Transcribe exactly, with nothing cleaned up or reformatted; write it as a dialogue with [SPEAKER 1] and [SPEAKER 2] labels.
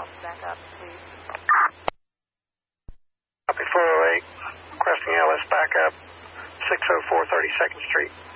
[SPEAKER 1] L S back up, please.
[SPEAKER 2] Copy four oh eight, requesting L S back up, six oh four thirty-second Street.